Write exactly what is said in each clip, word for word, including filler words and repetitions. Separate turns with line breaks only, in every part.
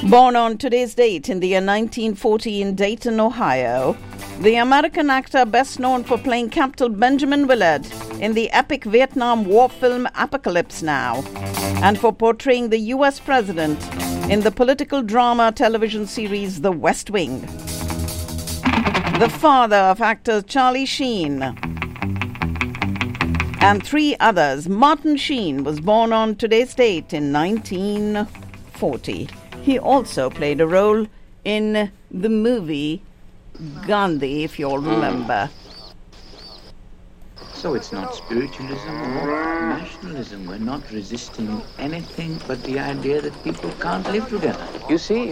Born on today's date in the year nineteen forty in Dayton, Ohio, the American actor best known for playing Captain Benjamin Willard in the epic Vietnam War film Apocalypse Now, and for portraying the U S president in the political drama television series The West Wing. The father of actor Charlie Sheen and three others, Martin Sheen was born on today's date in nineteen forty. He also played a role in the movie Gandhi, if you all remember.
So it's not spiritualism or nationalism. We're not resisting anything but the idea that people can't live together.
You see,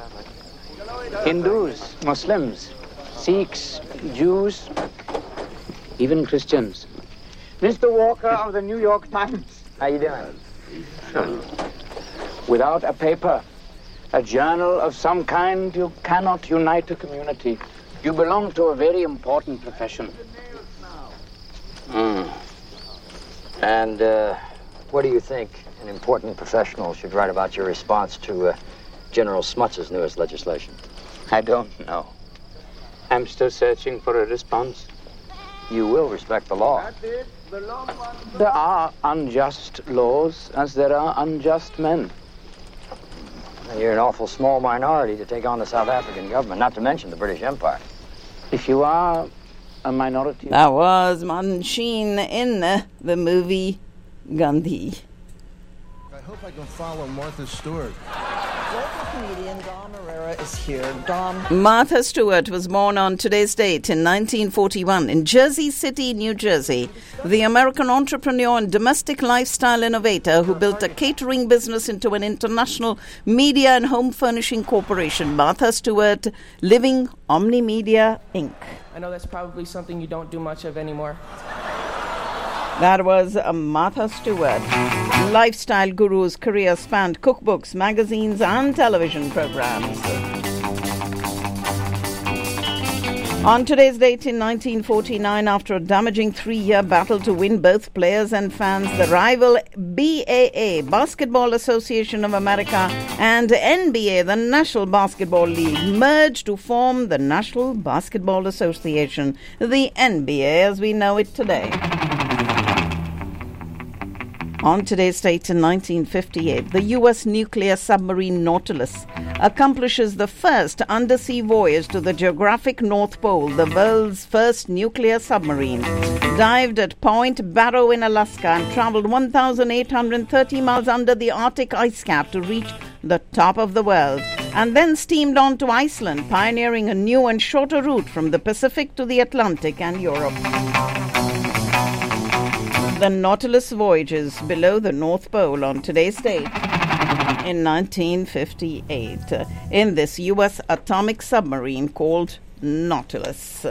Hindus, Muslims, Sikhs, Jews, even Christians. Mister Walker of the New York Times. How you doing?
Sure.
Without a paper, a journal of some kind, you cannot unite a community. You belong to a very important profession.
Mm. And uh, what do you think an important professional should write about your response to uh, General Smuts' newest legislation?
I don't know. I'm still searching for a response.
You will respect the law.
There are unjust laws as there are unjust men.
You're an awful small minority to take on the South African government, not to mention the British Empire.
If you are a minority...
That was Martin Sheen in the, the movie Gandhi.
I hope I can follow Martha Stewart.
Local comedian Dom Herrera is here. Dom.
Martha Stewart was born on today's date in nineteen forty-one in Jersey City, New Jersey. The American entrepreneur and domestic lifestyle innovator who built a catering business into an international media and home furnishing corporation. Martha Stewart, Living Omni Media, Incorporated.
I know that's probably something you don't do much of anymore.
That was uh, Martha Stewart. Lifestyle guru's career spanned cookbooks, magazines, and television programs. On today's date in nineteen forty-nine, after a damaging three-year battle to win both players and fans, the rival B A A, Basketball Association of America, and N B A, the National Basketball League, merged to form the National Basketball Association, the N B A as we know it today. On today's date in nineteen fifty-eight, the U S nuclear submarine Nautilus accomplishes the first undersea voyage to the geographic North Pole, the world's first nuclear submarine. Dived at Point Barrow in Alaska and traveled one thousand eight hundred thirty miles under the Arctic ice cap to reach the top of the world, and then steamed on to Iceland, pioneering a new and shorter route from the Pacific to the Atlantic and Europe. The Nautilus voyages below the North Pole on today's date in nineteen fifty-eight in this U S atomic submarine called Nautilus.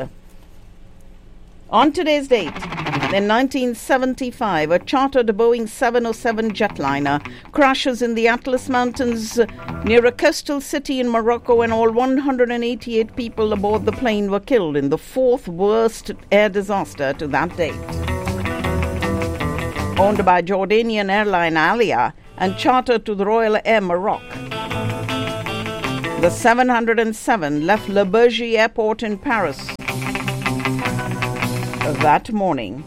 On today's date, in nineteen seventy-five, a chartered Boeing seven oh seven jetliner crashes in the Atlas Mountains near a coastal city in Morocco, and all one hundred eighty-eight people aboard the plane were killed in the fourth worst air disaster to that date. Owned by Jordanian airline Alia and chartered to the Royal Air Maroc, the seven hundred seven left Le Bourget Airport in Paris that morning.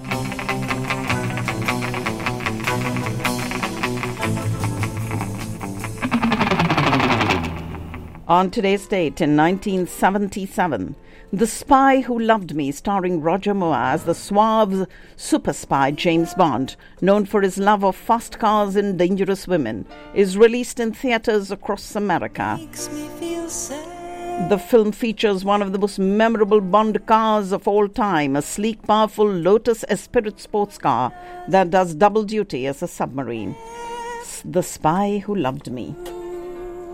On today's date in nineteen seventy-seven, The Spy Who Loved Me, starring Roger Moore as the suave super spy James Bond, known for his love of fast cars and dangerous women, is released in theaters across America. The film features one of the most memorable Bond cars of all time, a sleek, powerful Lotus Esprit sports car that does double duty as a submarine. The Spy Who Loved Me.